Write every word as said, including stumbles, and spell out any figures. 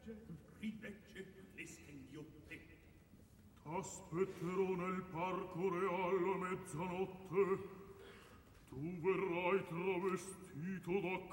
rilegge le stemghiotte. T'aspetterò nel parco reale a mezzanotte. Tu verrai travestito da